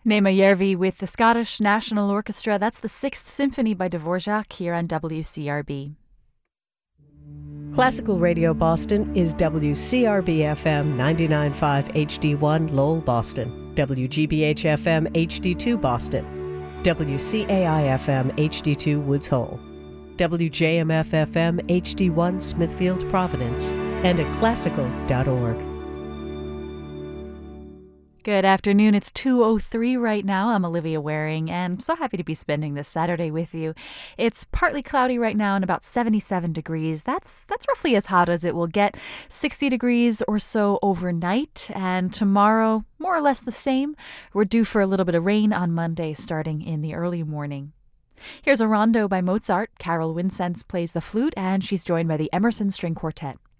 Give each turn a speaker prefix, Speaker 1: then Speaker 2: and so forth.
Speaker 1: Nema Järvi with the Scottish National Orchestra. That's the Sixth Symphony by Dvorak here on WCRB.
Speaker 2: Classical Radio Boston is WCRB-FM 99.5 HD1 Lowell, Boston, WGBH-FM HD2 Boston, WCAI-FM HD2 Woods Hole, WJMF-FM HD1 Smithfield, Providence, and at classical.org.
Speaker 1: Good afternoon. It's 2:03 right now. I'm Olivia Waring, and so happy to be spending this Saturday with you. It's partly cloudy right now and about 77 degrees. That's roughly as hot as it will get. 60 degrees or so overnight, and tomorrow, more or less the same. We're due for a little bit of rain on Monday, starting in the early morning. Here's a rondo by Mozart. Carol Winsence plays the flute, and she's joined by the Emerson String Quartet.